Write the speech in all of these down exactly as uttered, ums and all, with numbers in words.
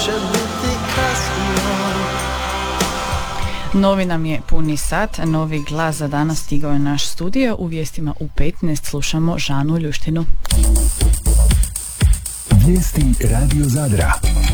će biti kasno. Novi nam je puni sat, novi glas za danas stigao je naš studio. U vijestima u petnaest slušamo Žanu Ljuštinu. Vijesti Radio Zadra.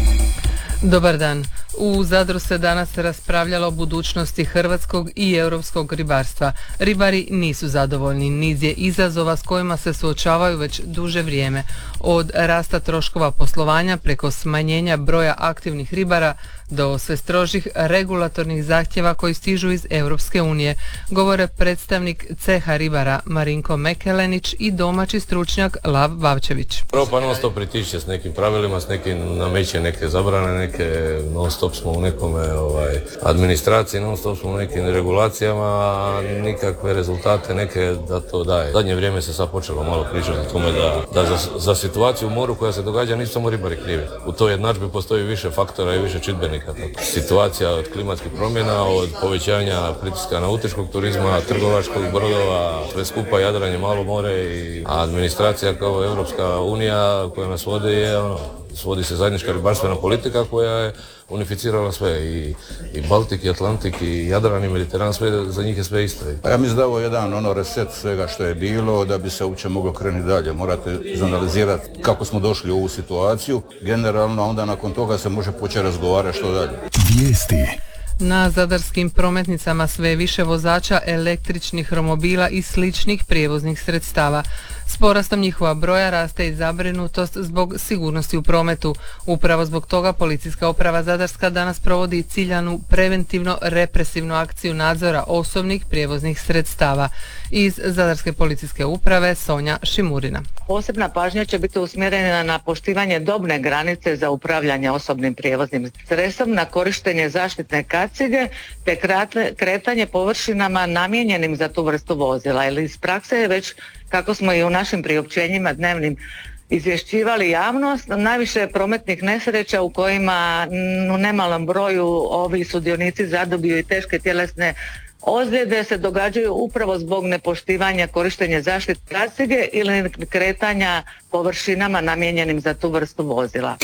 Dobar dan. U Zadru se danas raspravljalo o budućnosti hrvatskog i europskog ribarstva. Ribari nisu zadovoljni, niz je izazova s kojima se suočavaju već duže vrijeme. Od rasta troškova poslovanja preko smanjenja broja aktivnih ribara do sve strožih regulatornih zahtjeva koji stižu iz Europske unije, govore predstavnik ceha ribara Marinko Mekelenić i domaći stručnjak Lav Bavčević. Europa non stop pritišće s nekim pravilima, s nekim nameće neke zabrane, neke non stop smo u nekome ovaj, administraciji, non stop smo u nekim regulacijama, a nikakve rezultate neke da to daje. Zadnje vrijeme se sad počelo malo pričati o tome da, da za, za situaciju u moru koja se događa nisu samo ribari krivi. U toj jednadžbi postoji više faktora i više čimbenika. Situacija od klimatskih promjena, od povećanja pritiska nautičkog turizma, trgovačkog brodova, sve skupa Jadran je malo more i administracija kao Europska unija koja nas vodi je ono, svodi se zajednička ribarstvena politika koja je unificirala sve i, i Baltik i Atlantik i Jadran i Mediteran, sve, za njih je sve isto. Pa ja mislim da ovo je jedan ono reset svega što je bilo da bi se uopće moglo krenuti dalje. Morate izanalizirati kako smo došli u ovu situaciju generalno, a onda nakon toga se može početi razgovarati što dalje. Vijesti. Na zadarskim prometnicama sve više vozača električnih romobila i sličnih prijevoznih sredstava. S porastom njihova broja raste i zabrinutost zbog sigurnosti u prometu. Upravo zbog toga Policijska uprava Zadarska danas provodi ciljanu preventivno-represivnu akciju nadzora osobnih prijevoznih sredstava. Iz Zadarske policijske uprave Sonja Šimurina. Posebna pažnja će biti usmjerena na poštivanje dobne granice za upravljanje osobnim prijevoznim sredstvom, na korištenje zaštitne kacige te kretanje površinama namijenjenim za tu vrstu vozila. Jer iz prakse je već, kako smo i u našim priopćenjima dnevnim izvješćivali javnost, najviše je prometnih nesreća u kojima u nemalom broju ovi sudionici zadobiju i teške tjelesne ozljede se događaju upravo zbog nepoštivanja korištenja zaštitne kacige ili kretanja površinama namijenjenim za tu vrstu vozila.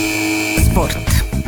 Sport.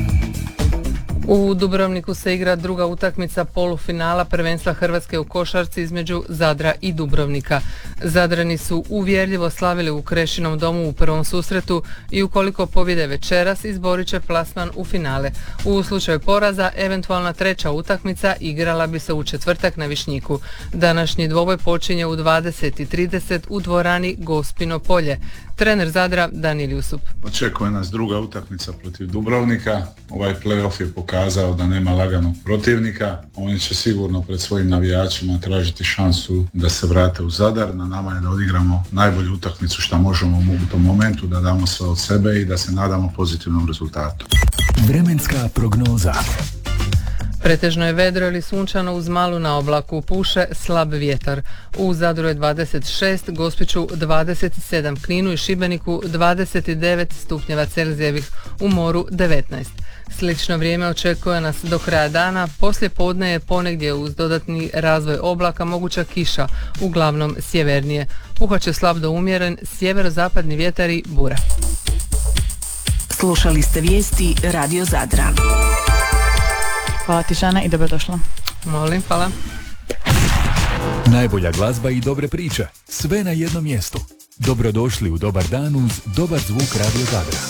U Dubrovniku se igra druga utakmica polufinala prvenstva Hrvatske u košarci između Zadra i Dubrovnika. Zadrani su uvjerljivo slavili u Krešinom domu u prvom susretu i ukoliko pobjede večeras izborit će plasman u finale. U slučaju poraza eventualna treća utakmica igrala bi se u četvrtak na Višnjiku. Današnji dvoboj počinje u dvadeset i trideset u dvorani Gospino polje. Trener Zadra Danijel Jusup. Očekuje nas druga utakmica protiv Dubrovnika. Ovaj play-off je pokazao da nema laganog protivnika. Oni će sigurno pred svojim navijačima tražiti šansu da se vrate u Zadar. Na nama je da odigramo najbolju utakmicu što možemo u tom momentu, da damo sve od sebe i da se nadamo pozitivnom rezultatu. Vremenska prognoza. Pretežno je vedro ili sunčano uz malu naoblaku, puše slab vjetar. U Zadru je dvadeset šest, Gospiću dvadeset sedam, Kninu i Šibeniku dvadeset devet stupnjeva Celzijevih, u moru devetnaest. Slično vrijeme očekuje nas do kraja dana, poslije podne je ponegdje uz dodatni razvoj oblaka moguća kiša, uglavnom sjevernije. Puhat će slab do umjeren sjeverozapadni vjetar i bura. Slušali ste vijesti Radio Zadra. Hvala ti, Žana, i dobrodošla. Molim, hvala. Najbolja glazba i dobre priče, sve na jednom mjestu. Dobrodošli u Dobar dan uz dobar zvuk Radio Zadra.